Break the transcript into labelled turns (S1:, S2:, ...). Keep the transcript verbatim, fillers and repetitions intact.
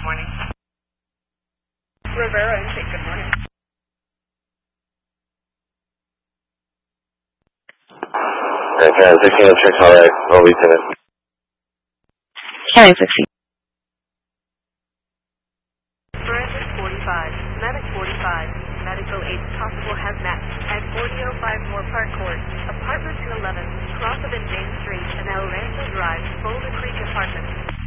S1: morning.
S2: Rivera Intake, good morning.
S3: Okay, sixteen, check call right, I'll be ten.
S4: County sixteen.
S5: Forensic forty-five, Medic forty-five, Medical aid possible hazmat at forty oh five Moore Park Court, Apartment two eleven, Cross of James Street and El Rancho Drive, Boulder Creek Apartments.